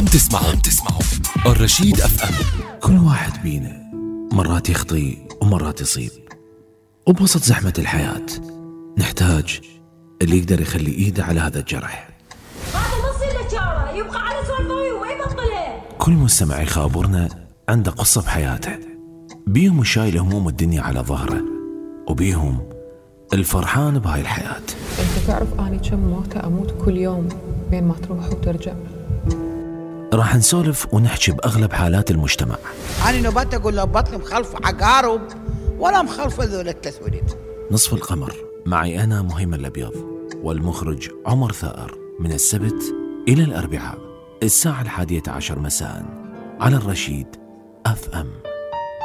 تسمعوا الرشيد اف ام. كل واحد بينا مرات يخطي ومرات يصيب، وبوسط زحمة الحياة نحتاج اللي يقدر يخلي ايده على هذا الجرح. هذا ما يصير له شارة، يبقى على سوالفه وما يبطله. كل مستمع يخابرنا عنده قصة بحياته، بيهم الشايل هموم الدنيا على ظهره، وبيهم الفرحان بهاي الحياة. انت تعرف اني كم موتة اموت كل يوم بين ما تروح وترجع. راح نسولف ونحكي بأغلب حالات المجتمع. أنا نوبات أقول له بطني مخلف عقارب ولا مخلف ذول التسويد. نصف القمر معي أنا مهيم الأبيض والمخرج عمر ثائر، من السبت إلى الأربعاء الساعة 11:10 مساء على الرشيد اف ام.